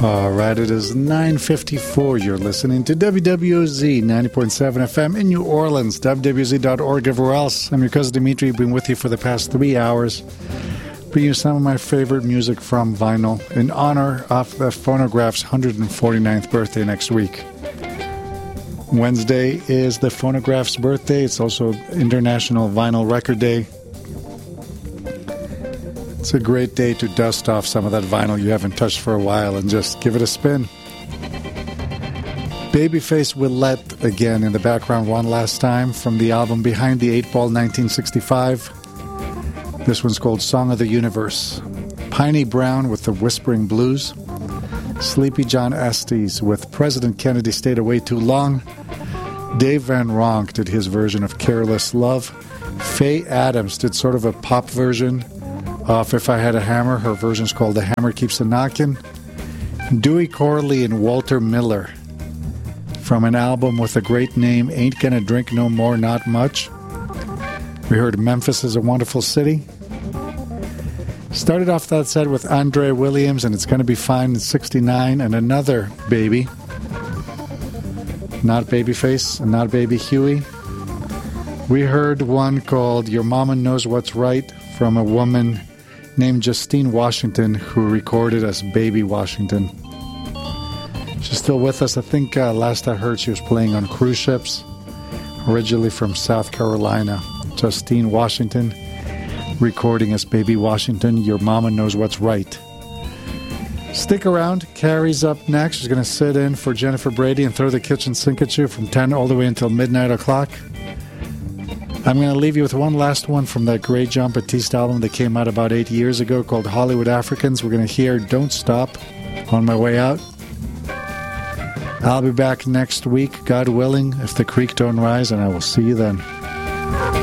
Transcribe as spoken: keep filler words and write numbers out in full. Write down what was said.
All right, it is nine fifty-four. You're listening to W W Z ninety point seven F M in New Orleans, W W Z dot org, everywhere else. I'm your cousin Dimitri, been with you for the past three hours, bringing you some of my favorite music from vinyl in honor of the Phonograph's one hundred forty-ninth birthday next week. Wednesday is the Phonograph's birthday. It's also International Vinyl Record Day. It's a great day to dust off some of that vinyl you haven't touched for a while and just give it a spin. Babyface Willette again in the background one last time from the album Behind the Eight Ball nineteen sixty-five. This one's called Song of the Universe. Piney Brown with the Whispering Blues. Sleepy John Estes with President Kennedy Stayed Away Too Long. Dave Van Ronk did his version of Careless Love. Faye Adams did sort of a pop version of If I Had a Hammer. Her version's called The Hammer Keeps a Knockin'. Dewey Corley and Walter Miller from an album with a great name, Ain't Gonna Drink No More, Not Much. We heard Memphis is a Wonderful City. Started off that set with Andre Williams and It's Gonna Be Fine in sixty-nine, and another baby. Not Babyface and not Baby Huey. We heard one called Your Mama Knows What's Right from a woman named Justine Washington, who recorded as Baby Washington. She's still with us. I think uh, last I heard she was playing on cruise ships, originally from South Carolina. Justine Washington, recording as Baby Washington, Your Mama Knows What's Right. Stick around. Carrie's up next. She's going to sit in for Jennifer Brady and throw the kitchen sink at you from ten all the way until midnight o'clock. I'm going to leave you with one last one from that great John Batiste album that came out about eight years ago called Hollywood Africans. We're going to hear Don't Stop on my way out. I'll be back next week, God willing, if the creek don't rise, and I will see you then.